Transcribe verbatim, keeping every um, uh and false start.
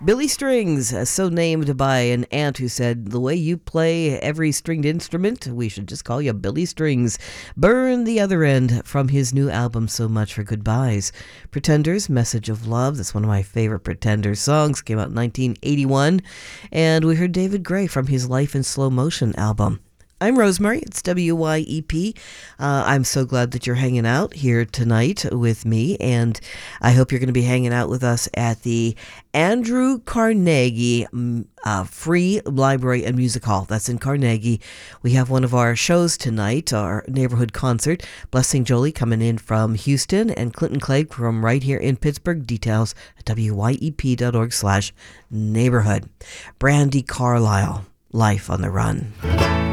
Billy Strings, uh, so named by an aunt who said, the way you play every stringed instrument, we should just call you Billy Strings. Burn the Other End from his new album, So Much for Goodbyes. Pretenders, Message of Love. That's one of my favorite Pretenders songs. Came out in nineteen eighty-one. And we heard David Gray from his Life in Slow Motion album. I'm Rosemary. It's W Y E P. Uh, I'm so glad that you're hanging out here tonight with me, and I hope you're going to be hanging out with us at the Andrew Carnegie uh, Free Library and Music Hall. That's in Carnegie. We have one of our shows tonight, our neighborhood concert. Blessing Jolie coming in from Houston, and Clinton Clegg from right here in Pittsburgh. Details at W Y E P dot org slash neighborhood. Brandi Carlile, Life on the Run.